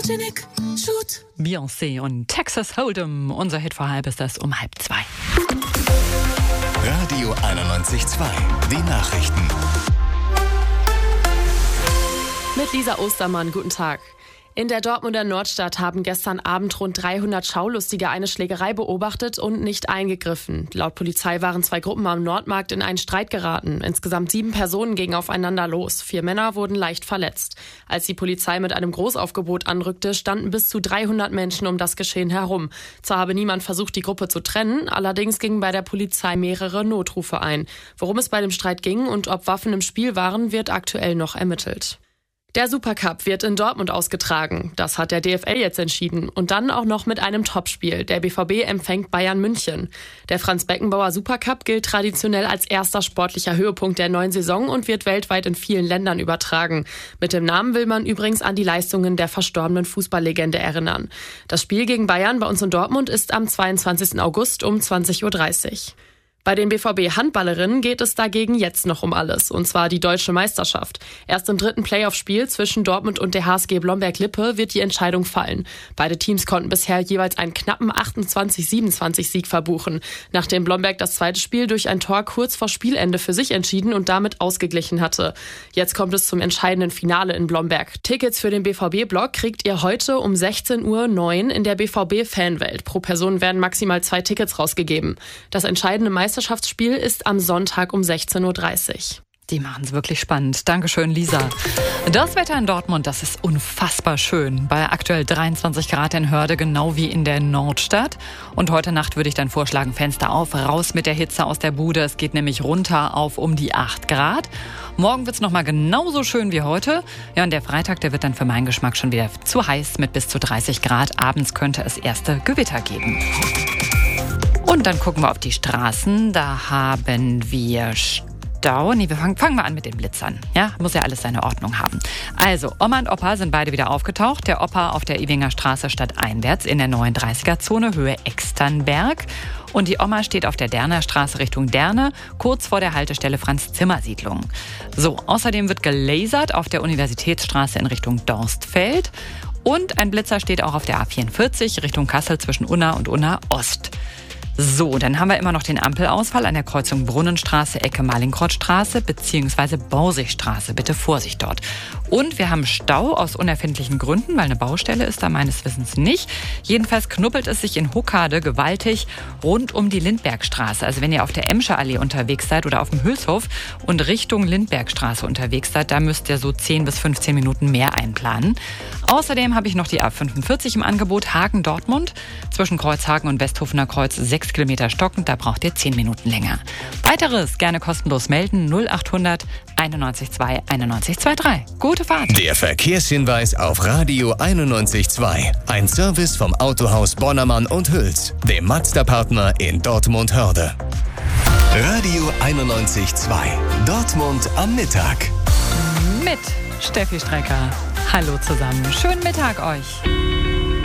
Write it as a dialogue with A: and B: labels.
A: Photogenic Shoot.
B: Beyoncé und Texas Hold'em. Unser Hit vor halb ist das um 1:30.
C: Radio 91.2. Die Nachrichten.
D: Mit Lisa Ostermann, guten Tag. In der Dortmunder Nordstadt haben gestern Abend rund 300 Schaulustige eine Schlägerei beobachtet und nicht eingegriffen. Laut Polizei waren 2 Gruppen am Nordmarkt in einen Streit geraten. Insgesamt 7 Personen gingen aufeinander los. 4 Männer wurden leicht verletzt. Als die Polizei mit einem Großaufgebot anrückte, standen bis zu 300 Menschen um das Geschehen herum. Zwar habe niemand versucht, die Gruppe zu trennen, allerdings gingen bei der Polizei mehrere Notrufe ein. Worum es bei dem Streit ging und ob Waffen im Spiel waren, wird aktuell noch ermittelt. Der Supercup wird in Dortmund ausgetragen. Das hat der DFL jetzt entschieden. Und dann auch noch mit einem Topspiel. Der BVB empfängt Bayern München. Der Franz-Beckenbauer Supercup gilt traditionell als erster sportlicher Höhepunkt der neuen Saison und wird weltweit in vielen Ländern übertragen. Mit dem Namen will man übrigens an die Leistungen der verstorbenen Fußballlegende erinnern. Das Spiel gegen Bayern bei uns in Dortmund ist am 22. August um 20:30 Uhr. Bei den BVB-Handballerinnen geht es dagegen jetzt noch um alles, und zwar die deutsche Meisterschaft. Erst im 3. Playoff-Spiel zwischen Dortmund und der HSG Blomberg-Lippe wird die Entscheidung fallen. Beide Teams konnten bisher jeweils einen knappen 28-27-Sieg verbuchen, nachdem Blomberg das zweite Spiel durch ein Tor kurz vor Spielende für sich entschieden und damit ausgeglichen hatte. Jetzt kommt es zum entscheidenden Finale in Blomberg. Tickets für den BVB-Block kriegt ihr heute um 16:09 Uhr in der BVB-Fanwelt. Pro Person werden maximal 2 Tickets rausgegeben. Das entscheidende Meisterschaftsspiel ist am Sonntag um 16:30 Uhr.
B: Die machen es wirklich spannend. Dankeschön, Lisa. Das Wetter in Dortmund, das ist unfassbar schön. Bei aktuell 23 Grad in Hörde, genau wie in der Nordstadt. Und heute Nacht würde ich dann vorschlagen, Fenster auf, raus mit der Hitze aus der Bude. Es geht nämlich runter auf um die 8 Grad. Morgen wird es nochmal genauso schön wie heute. Ja, und der Freitag, der wird dann für meinen Geschmack schon wieder zu heiß mit bis zu 30 Grad. Abends könnte es erste Gewitter geben. Und dann gucken wir auf die Straßen. Da haben wir Stau. Nee, wir fangen wir an mit den Blitzern. Ja, muss ja alles seine Ordnung haben. Also, Oma und Opa sind beide wieder aufgetaucht. Der Opa auf der Ewinger Straße stadteinwärts in der 39er-Zone, Höhe Externberg. Und die Oma steht auf der Derner Straße Richtung Derne, kurz vor der Haltestelle Franz-Zimmer-Siedlung. So, außerdem wird gelasert auf der Universitätsstraße in Richtung Dorstfeld. Und ein Blitzer steht auch auf der A44 Richtung Kassel zwischen Unna und Unna Ost. So, dann haben wir immer noch den Ampelausfall an der Kreuzung Brunnenstraße, Ecke Mallinckrodtstraße bzw. Borsigstraße. Bitte Vorsicht dort. Und wir haben Stau aus unerfindlichen Gründen, weil eine Baustelle ist da meines Wissens nicht. Jedenfalls knubbelt es sich in Huckade gewaltig rund um die Lindbergstraße. Also wenn ihr auf der Emscher Allee unterwegs seid oder auf dem Hülshof und Richtung Lindbergstraße unterwegs seid, da müsst ihr so 10 bis 15 Minuten mehr einplanen. Außerdem habe ich noch die A45 im Angebot, Hagen-Dortmund. Zwischen Kreuzhagen und Westhofener Kreuz 6 Kilometer stockend, da braucht ihr 10 Minuten länger. Weiteres gerne kostenlos melden, 0800 91 2 91 23. Gute Fahrt.
C: Der Verkehrshinweis auf Radio 91.2. Ein Service vom Autohaus Bonnermann und Hüls, dem Mazda-Partner in Dortmund-Hörde. Radio 91.2. Dortmund am Mittag.
B: Mit Steffi Strecker. Hallo zusammen. Schönen Mittag euch.